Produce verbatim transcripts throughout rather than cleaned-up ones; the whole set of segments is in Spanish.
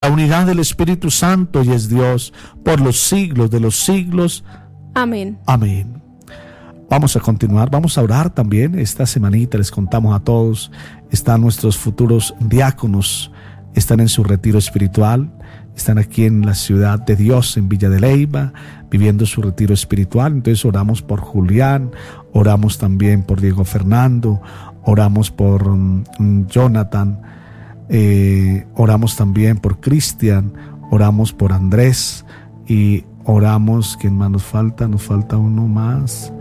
la unidad del Espíritu Santo y es Dios por los siglos de los siglos. Amén. Amén. Vamos a continuar, vamos a orar también. Esta semanita les contamos a todos, están nuestros futuros diáconos, están en su retiro espiritual, están aquí en la ciudad de Dios, en Villa de Leyva, viviendo su retiro espiritual. Entonces oramos por Julián, oramos también por Diego Fernando, oramos por um, Jonathan, eh, oramos también por Cristian, oramos por Andrés y oramos, ¿quién más nos falta? Nos falta uno más.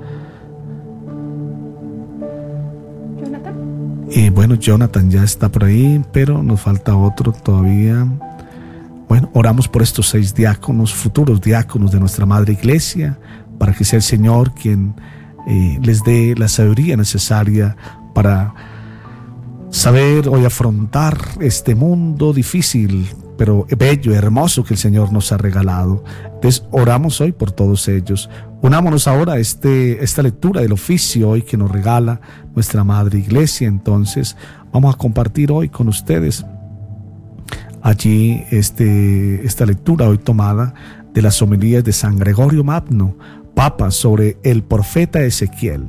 Jonathan. Y bueno, Jonathan ya está por ahí, pero nos falta otro todavía. Bueno, oramos por estos seis diáconos, futuros diáconos de nuestra Madre Iglesia, para que sea el Señor quien eh, les dé la sabiduría necesaria para saber hoy afrontar este mundo difícil, pero bello, hermoso que el Señor nos ha regalado. Entonces oramos hoy por todos ellos. Unámonos ahora a este, esta lectura del oficio hoy que nos regala nuestra Madre Iglesia. Entonces vamos a compartir hoy con ustedes allí este, esta lectura hoy tomada de las homilías de San Gregorio Magno, Papa, sobre el profeta Ezequiel.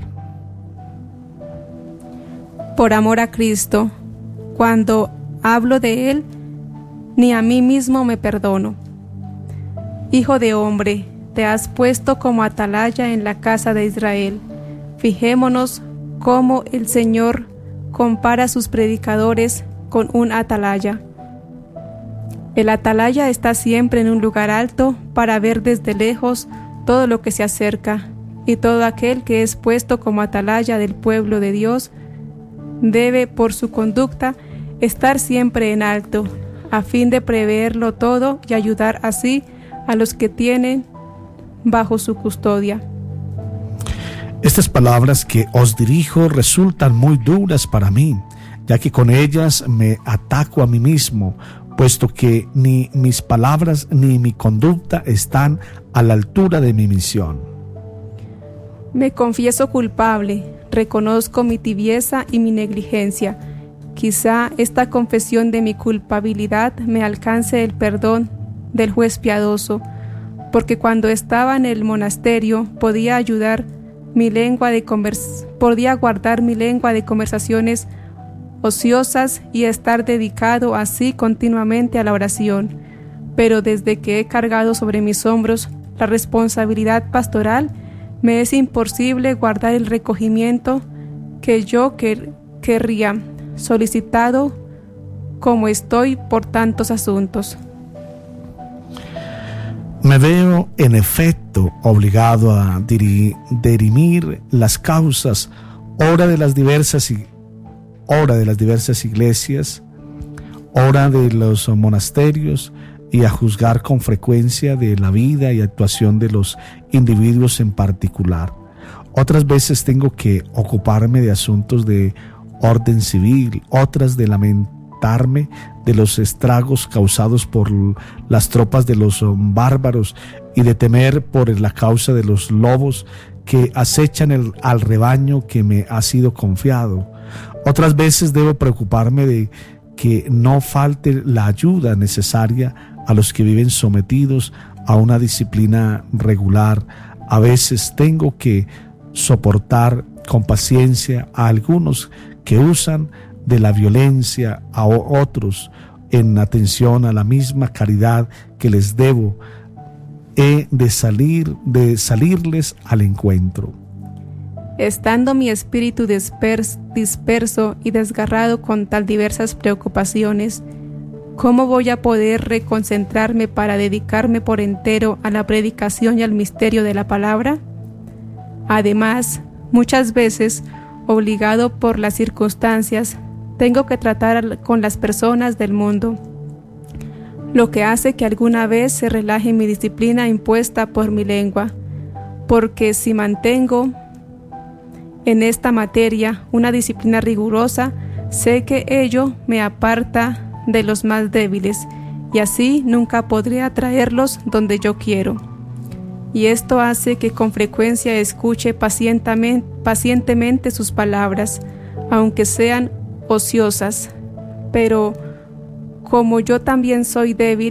Por amor a Cristo, cuando hablo de Él, ni a mí mismo me perdono. Hijo de hombre, te has puesto como atalaya en la casa de Israel. Fijémonos cómo el Señor compara a sus predicadores con un atalaya. El atalaya está siempre en un lugar alto para ver desde lejos todo lo que se acerca, y todo aquel que es puesto como atalaya del pueblo de Dios debe, por su conducta, estar siempre en alto, a fin de preverlo todo y ayudar así a los que tienen bajo su custodia. Estas palabras que os dirijo resultan muy duras para mí, ya que con ellas me ataco a mí mismo, puesto que ni mis palabras ni mi conducta están a la altura de mi misión. Me confieso culpable, reconozco mi tibieza y mi negligencia. Quizá esta confesión de mi culpabilidad me alcance el perdón del juez piadoso, porque cuando estaba en el monasterio podía ayudar mi lengua de convers- podía guardar mi lengua de conversaciones ociosas y estar dedicado así continuamente a la oración. Pero desde que he cargado sobre mis hombros la responsabilidad pastoral, me es imposible guardar el recogimiento que yo quer- querría, solicitado como estoy por tantos asuntos. Me veo, en efecto, obligado a diri- dirimir las causas, ora de las diversas y ora de las diversas iglesias, ora de los monasterios, y a juzgar con frecuencia de la vida y actuación de los individuos en particular. Otras veces tengo que ocuparme de asuntos de orden civil, otras de lamentarme de los estragos causados por las tropas de los bárbaros y de temer por la causa de los lobos que acechan el, al rebaño que me ha sido confiado. Otras veces debo preocuparme de que no falte la ayuda necesaria a los que viven sometidos a una disciplina regular. A veces tengo que soportar con paciencia a algunos que usan de la violencia a otros en atención a la misma caridad que les debo. He de salir, de salirles al encuentro. Estando mi espíritu dispers- disperso y desgarrado con tan diversas preocupaciones, ¿cómo voy a poder reconcentrarme para dedicarme por entero a la predicación y al misterio de la palabra? Además, muchas veces, obligado por las circunstancias, tengo que tratar con las personas del mundo, lo que hace que alguna vez se relaje mi disciplina impuesta por mi lengua, porque si mantengo en esta materia una disciplina rigurosa, sé que ello me aparta de los más débiles, y así nunca podré atraerlos donde yo quiero. Y esto hace que con frecuencia escuche pacientemente, pacientemente sus palabras, aunque sean ociosas, pero como yo también soy débil,